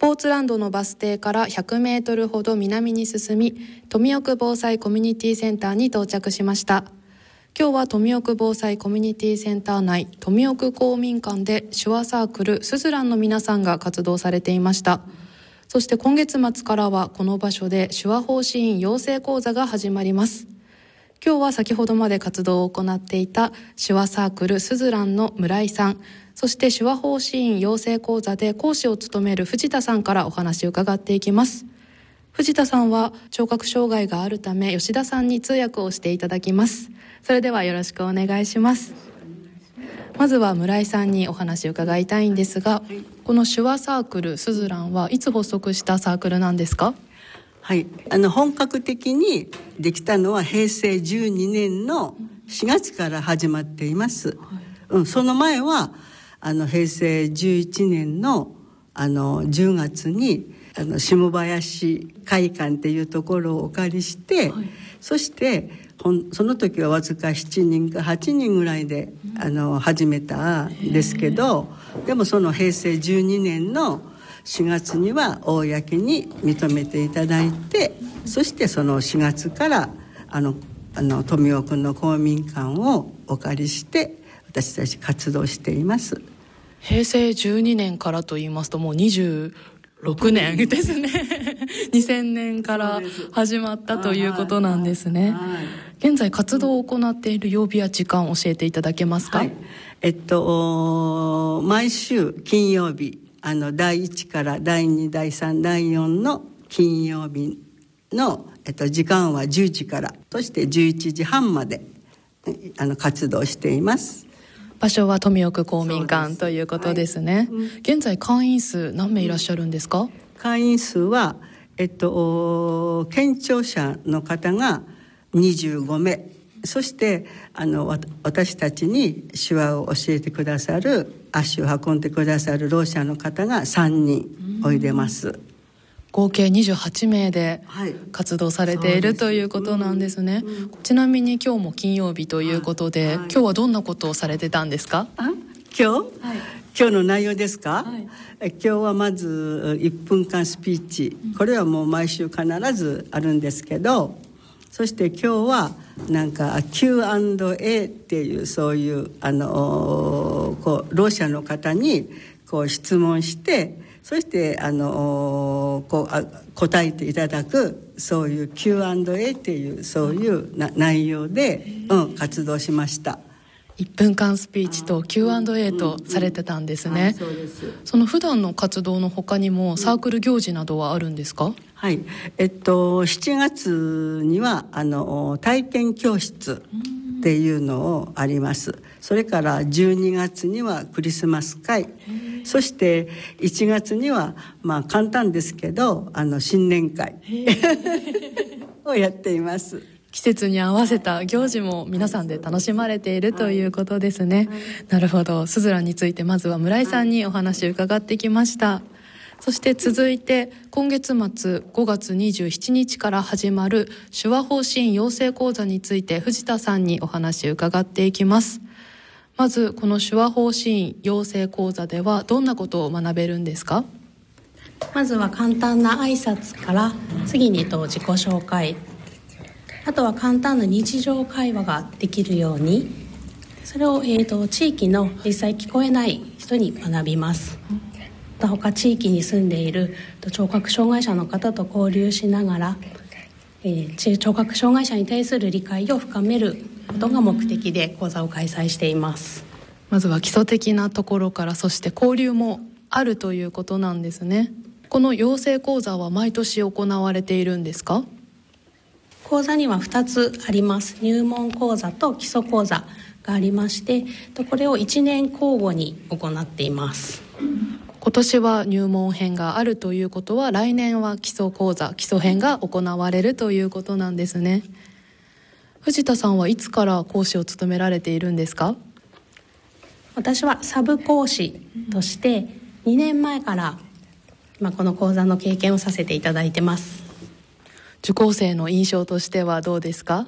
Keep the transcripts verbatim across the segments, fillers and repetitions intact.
ポーツランドのバス停からひゃくメートルほど南に進み、富奥防災コミュニティセンターに到着しました。今日は富奥防災コミュニティセンター内富奥公民館で手話サークルスズランの皆さんが活動されていました。そして今月末からはこの場所で手話奉仕員養成講座が始まります。今日は先ほどまで活動を行っていた手話サークルスズランの村井さん、そして手話奉仕員養成講座で講師を務める藤田さんからお話を伺っていきます。藤田さんは聴覚障害があるため吉田さんに通訳をしていただきます。それではよろしくお願いします。まずは村井さんにお話を伺いたいんですが、この手話サークルスズランはいつ発足したサークルなんですか？ はい、あの本格的にできたのはへいせいじゅうにねんのしがつから始まっています、はいうん、その前はあのへいせいじゅういちねん の, あのじゅうがつにあの下林会館っていうところをお借りして、はい、そしてその時はわずかしちにんかはちにんぐらいで、うん、あの始めたんですけど、でもそのへいせいじゅうにねんのしがつには公に認めていただいて、そしてそのしがつからあのあの富奥の公民館をお借りして私たち活動しています。 へいせいじゅうにねんからと言いますともうにじゅうろくねんですねにせんねんから始まったということなんですね。はいはい、現在活動を行っている曜日や時間を教えていただけますか？はい、 えっと毎週金曜日、あのだいいちからだいに、だいさん、だいよんの金曜日の、えっと、時間はじゅうじから、そしてじゅういちじはんまであの活動しています。 場所は富奥公民館ということですね。はい、現在会員数何名いらっしゃるんですか？ 会員数は、えっと、健聴者の方がにじゅうごめい、そしてあの私たちに手話を教えてくださる、足を運んでくださるろう者の方がさんにんおいでます。 合計にじゅうはちめいで活動されている、はい、ということなんですね。うんうん、ちなみに今日も金曜日ということで、はい、今日はどんなことをされてたんですか？ あ今日、はい、今日の内容ですか？はい、え今日はまずいっぷんかんスピーチ、これはもう毎週必ずあるんですけど、そして今日はなんか キューアンドエー っていうそういうあのこうろう者の方にこう質問して、そしてあのこうあ答えていただく、そういう キューアンドエー っていうそういうな内容で、うん、活動しました。 いっぷんかんスピーチと キューアンドエー とされてたんですね。はい、そうです。その普段の活動の他にもサークル行事などはあるんですか？ はい、えっとしちがつにはあの体験教室っていうのをあります。それからじゅうにがつにはクリスマス会、そしていちがつにはまあ簡単ですけどあの新年会をやっています。 季節に合わせた行事も皆さんで楽しまれているということですね。はい、なるほど。スズランについてまずは村井さんにお話を伺ってきました。そして続いて今月末ごがつにじゅうしちにちから始まる手話奉仕員養成講座について藤田さんにお話を伺っていきます。まずこの手話奉仕員養成講座ではどんなことを学べるんですか？ まずは簡単な挨拶から、次にと自己紹介、あとは簡単な日常会話ができるように、それを、えーと地域の実際聞こえない人に学びます。他地域に住んでいる聴覚障害者の方と交流しながら、えー、聴覚障害者に対する理解を深めることが目的で講座を開催しています。 まずは基礎的なところから、そして交流もあるということなんですね。この養成講座は毎年行われているんですか？ 講座にはふたつあります。入門講座と基礎講座がありまして、これをいちねん交互に行っています。 今年は入門編があるということは、来年は基礎講座、基礎編が行われるということなんですね。藤田さんはいつから講師を務められているんですか？ 私はサブ講師としてにねんまえから今この講座の経験をさせていただいてます。 受講生の印象としてはどうですか？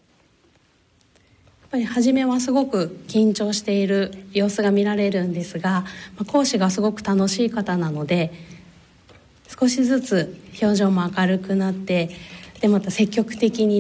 やっぱり初めはすごく緊張している様子が見られるんですが、講師がすごく楽しい方なので、 少しずつ表情も明るくなって、でまた積極的に